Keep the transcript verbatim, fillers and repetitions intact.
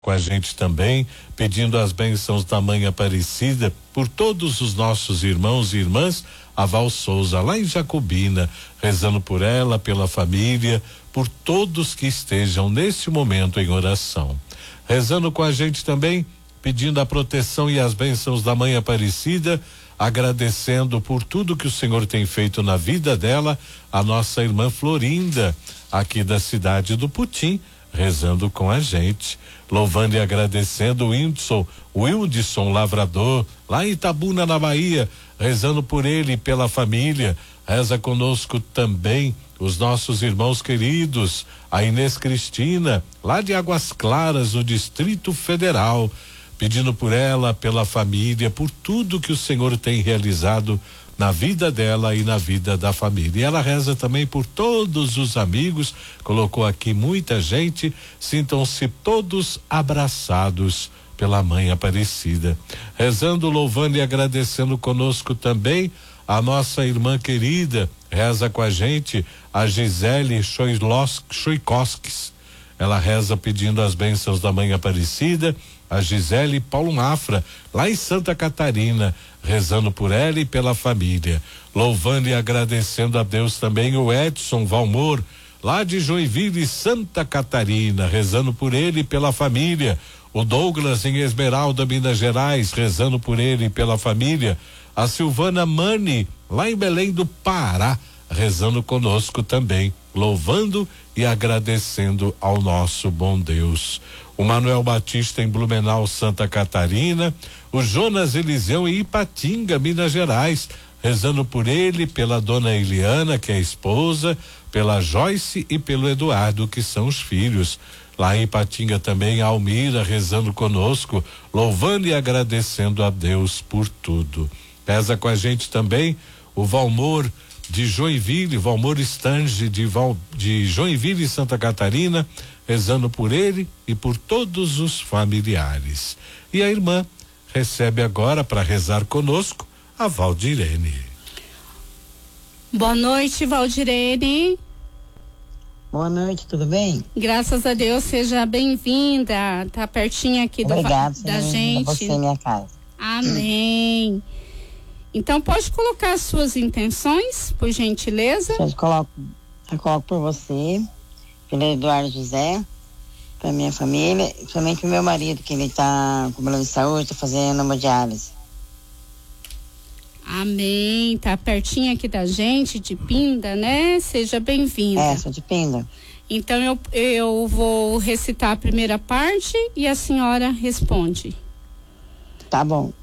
com a gente também, pedindo as bênçãos da Mãe Aparecida por todos os nossos irmãos e irmãs. A Val Souza, lá em Jacobina, rezando por ela, pela família, por todos que estejam nesse momento em oração. Rezando com a gente também, pedindo a proteção e as bênçãos da Mãe Aparecida, agradecendo por tudo que o Senhor tem feito na vida dela, a nossa irmã Florinda, aqui da cidade do Putim, rezando com a gente, louvando e agradecendo o Wildson, o Wildson Lavrador, lá em Itabuna, na Bahia, rezando por ele e pela família. Reza conosco também os nossos irmãos queridos, a Inês Cristina, lá de Águas Claras, no Distrito Federal, pedindo por ela, pela família, por tudo que o Senhor tem realizado na vida dela e na vida da família. E ela reza também por todos os amigos, colocou aqui muita gente, sintam-se todos abraçados pela Mãe Aparecida. Rezando, louvando e agradecendo conosco também a nossa irmã querida, reza com a gente, a Gisele Choikoskis. Ela reza pedindo as bênçãos da Mãe Aparecida, a Gisele Paulo Mafra, lá em Santa Catarina, rezando por ela e pela família. Louvando e agradecendo a Deus também o Edson Valmor, lá de Joinville, Santa Catarina, rezando por ele e pela família. O Douglas em Esmeralda, Minas Gerais, rezando por ele e pela família. A Silvana Mani, lá em Belém do Pará, rezando conosco também, louvando e agradecendo ao nosso bom Deus. O Manuel Batista em Blumenau, Santa Catarina, o Jonas Eliseu em Ipatinga, Minas Gerais, rezando por ele, pela dona Eliana, que é a esposa, pela Joyce e pelo Eduardo, que são os filhos. Lá em Ipatinga também a Almira rezando conosco, louvando e agradecendo a Deus por tudo. Reza com a gente também o Valmor de Joinville, Valmor Stange de, Val, de Joinville, Santa Catarina, rezando por ele e por todos os familiares. E a irmã recebe agora para rezar conosco a Valdirene. Boa noite, Valdirene. Boa noite, tudo bem? Graças a Deus, seja bem-vinda. Tá pertinho aqui do, Obrigado, da gente. Você em minha casa. Amém. Então pode colocar as suas intenções, por gentileza. Eu coloco, eu coloco por você, pelo Eduardo José, pra minha família, e também pro meu marido, que ele tá com problema de saúde, tá fazendo hemodiálise. Amém. Tá pertinho aqui da gente, de Pinda, né? Seja bem-vinda. É, sou de Pinda. Então eu, eu vou recitar a primeira parte e a senhora responde. Tá bom.